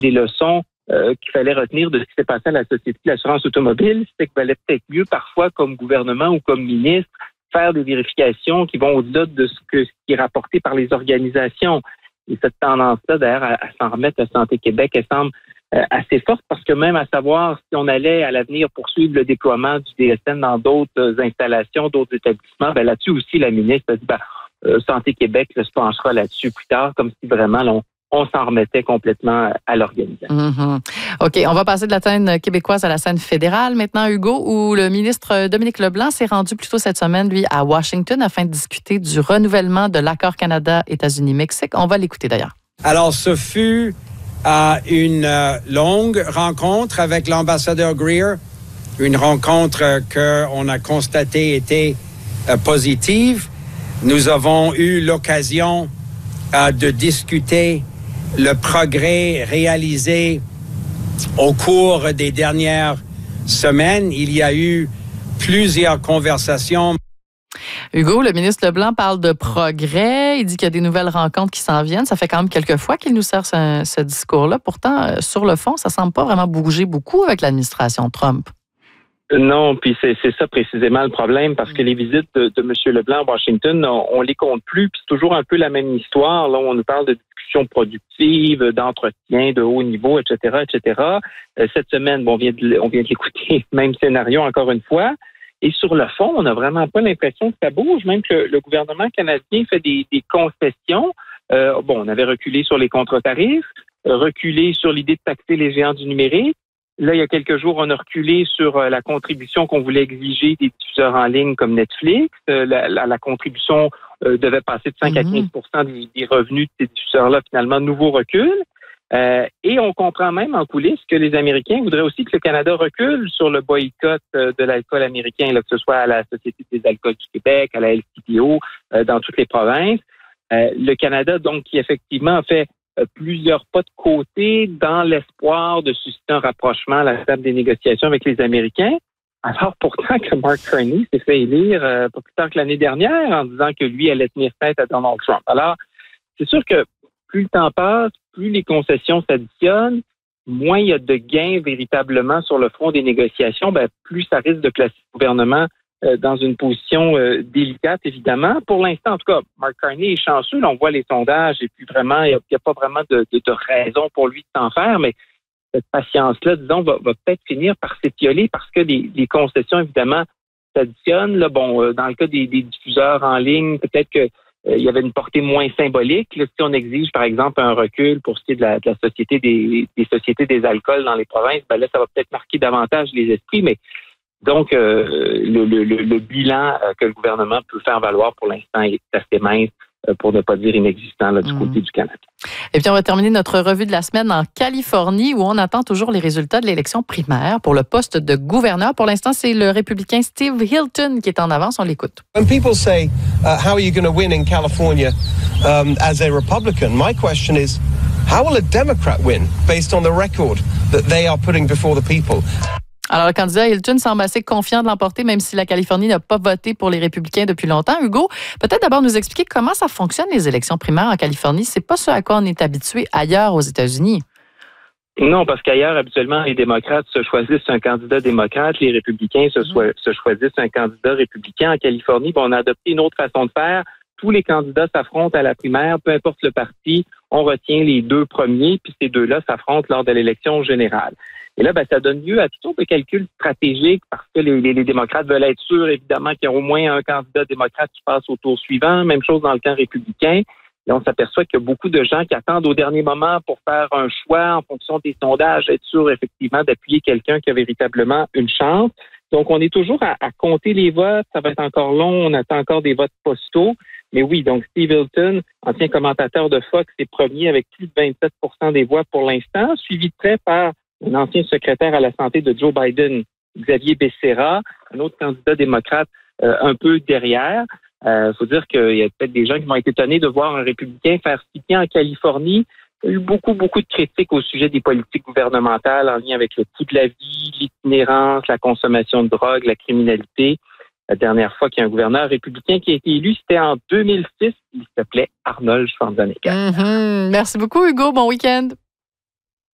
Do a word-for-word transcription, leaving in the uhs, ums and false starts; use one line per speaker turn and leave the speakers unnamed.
des leçons euh, qu'il fallait retenir de ce qui s'est passé à la Société de l'assurance automobile, c'est qu'il valait peut-être mieux parfois comme gouvernement ou comme ministre faire des vérifications qui vont au-delà de ce, que, ce qui est rapporté par les organisations. Et cette tendance-là, d'ailleurs, à, à s'en remettre à Santé Québec, elle semble euh, assez forte parce que même à savoir si on allait à l'avenir poursuivre le déploiement du D S N dans d'autres installations, d'autres établissements, ben là-dessus aussi, la ministre a dit ben, euh, Santé Québec là, se penchera là-dessus plus tard, comme si vraiment là, on, on s'en remettait complètement à l'organisation.
Mm-hmm. OK, on va passer de la scène québécoise à la scène fédérale maintenant, Hugo, où le ministre Dominique Leblanc s'est rendu plus tôt cette semaine, lui, à Washington afin de discuter du renouvellement de l'accord Canada-États-Unis-Mexique. On va l'écouter d'ailleurs.
Alors, ce fut euh, une euh, longue rencontre avec l'ambassadeur Greer, une rencontre euh, qu'on a constatée était euh, positive. Nous avons eu l'occasion euh, de discuter le progrès réalisé au cours des dernières semaines. Il y a eu plusieurs conversations.
Hugo, le ministre Leblanc parle de progrès. Il dit qu'il y a des nouvelles rencontres qui s'en viennent. Ça fait quand même quelques fois qu'il nous sert ce, ce discours-là. Pourtant, sur le fond, ça ne semble pas vraiment bouger beaucoup avec l'administration Trump.
Non, puis c'est, c'est ça précisément le problème, parce que les visites de, de M. Leblanc à Washington, on, on les compte plus, puis c'est toujours un peu la même histoire. Là, on nous parle de discussions productives, d'entretien de haut niveau, et cetera, et cetera. Euh, cette semaine, bon, on vient de, on vient de l'écouter, même scénario encore une fois. Et sur le fond, on n'a vraiment pas l'impression que ça bouge, même que le, le gouvernement canadien fait des, des concessions. Euh, bon, on avait reculé sur les contre-tarifs, reculé sur l'idée de taxer les géants du numérique. Là, il y a quelques jours, on a reculé sur euh, la contribution qu'on voulait exiger des diffuseurs en ligne comme Netflix. Euh, la, la, la contribution euh, devait passer de cinq mm-hmm. à quinze pour cent des, des revenus de ces diffuseurs-là. Finalement, nouveau recul. Euh, et on comprend même en coulisses que les Américains voudraient aussi que le Canada recule sur le boycott euh, de l'alcool américain, là, que ce soit à la Société des alcools du Québec, à la L C P O, euh, dans toutes les provinces. Euh, le Canada, donc, qui effectivement a fait plusieurs pas de côté dans l'espoir de susciter un rapprochement à la table des négociations avec les Américains. Alors pourtant que Mark Carney s'est fait élire euh, pas plus tard que l'année dernière en disant que lui allait tenir tête à Donald Trump. Alors, c'est sûr que plus le temps passe, plus les concessions s'additionnent, moins il y a de gains véritablement sur le front des négociations, ben, plus ça risque de placer le gouvernement euh, dans une position euh, délicate, évidemment. Pour l'instant, en tout cas, Mark Carney est chanceux. Là, on voit les sondages et puis vraiment, il n'y a, a pas vraiment de, de, de raison pour lui de s'en faire, mais cette patience-là, disons, va, va peut-être finir par s'étioler parce que les, les concessions, évidemment, s'additionnent. Là, bon, euh, dans le cas des, des diffuseurs en ligne, peut-être que euh, il y avait une portée moins symbolique. Là, si on exige, par exemple, un recul pour ce qui est de la, de la société des, des sociétés des alcools dans les provinces, ben là, ça va peut-être marquer davantage les esprits, mais donc, euh, le, le, le bilan euh, que le gouvernement peut faire valoir pour l'instant est assez mince, euh, pour ne pas dire inexistant, là, du mmh. côté du Canada.
Et puis, on va terminer notre revue de la semaine en Californie, où on attend toujours les résultats de l'élection primaire pour le poste de gouverneur. Pour l'instant, c'est le républicain Steve Hilton qui est en avance. On l'écoute.
When people say, uh, how are you going to win in California um, as a Republican? My question is, how will a Democrat win based on the record that they are putting before the people?
Alors, le candidat Hilton semble assez confiant de l'emporter, même si la Californie n'a pas voté pour les républicains depuis longtemps. Hugo, peut-être d'abord nous expliquer comment ça fonctionne, les élections primaires en Californie. C'est pas ce à quoi on est habitué ailleurs aux États-Unis.
Non, parce qu'ailleurs, habituellement, les démocrates se choisissent un candidat démocrate, les républicains se, so- se choisissent un candidat républicain. En Californie, bon, on a adopté une autre façon de faire. Tous les candidats s'affrontent à la primaire, peu importe le parti. On retient les deux premiers, puis ces deux-là s'affrontent lors de l'élection générale. Et là, ben, ça donne lieu à toutes sortes de calculs stratégiques parce que les, les, les démocrates veulent être sûrs, évidemment, qu'il y a au moins un candidat démocrate qui passe au tour suivant. Même chose dans le camp républicain. Et on s'aperçoit qu'il y a beaucoup de gens qui attendent au dernier moment pour faire un choix en fonction des sondages, être sûr, effectivement, d'appuyer quelqu'un qui a véritablement une chance. Donc, on est toujours à, à compter les votes. Ça va être encore long. On attend encore des votes postaux. Mais oui, donc Steve Hilton, ancien commentateur de Fox, est premier avec plus de vingt-sept pour cent des voix pour l'instant, suivi de près par un ancien secrétaire à la santé de Joe Biden, Xavier Becerra, un autre candidat démocrate euh, un peu derrière. Il euh, faut dire qu'il y a peut-être des gens qui vont être étonnés de voir un républicain faire si bien en Californie. Il y a eu beaucoup, beaucoup de critiques au sujet des politiques gouvernementales en lien avec le coût de la vie, l'itinérance, la consommation de drogue, la criminalité. La dernière fois qu'il y a un gouverneur républicain qui a été élu, c'était en deux mille six. Il s'appelait Arnold Schwarzenegger.
Mm-hmm. Merci beaucoup, Hugo. Bon week-end.